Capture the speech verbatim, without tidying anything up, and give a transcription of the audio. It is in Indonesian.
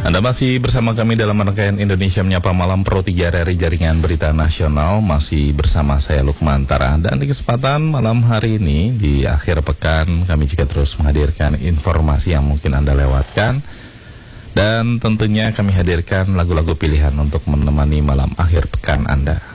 Anda masih bersama kami dalam rangkaian Indonesia Menyapa Malam Pro tiga dari Jaringan Berita Nasional. Masih bersama saya Lukman Tara. Dan di kesempatan malam hari ini, di akhir pekan, kami juga terus menghadirkan informasi yang mungkin Anda lewatkan. Dan tentunya kami hadirkan lagu-lagu pilihan untuk menemani malam akhir pekan Anda.